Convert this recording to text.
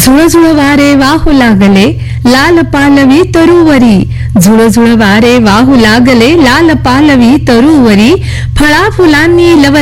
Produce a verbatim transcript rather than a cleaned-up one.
झुळझुळ वारे वाहू लागले लाल पालवी तरुवरी, झुळझुळ वारे वाहू लागले लाल पालवी तरुवरी, फळा फुलांनी लव